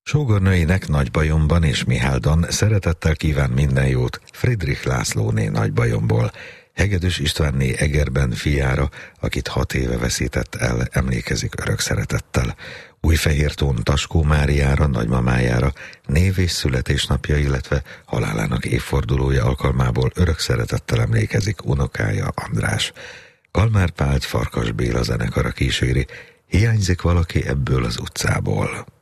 Sógornőinek Nagybajomban és Miháldon szeretettel kíván minden jót Friedrich Lászlóné Nagybajomból. Hegedűs Istvánné Egerben fiára, akit 6 éve veszített el, emlékezik örök szeretettel. Újfehértón Taskó Máriára, nagymamájára név- és születésnapja, illetve halálának évfordulója alkalmából örök szeretettel emlékezik unokája András. Kalmár Pált Farkas Béla zenekara kíséri, hiányzik valaki ebből az utcából.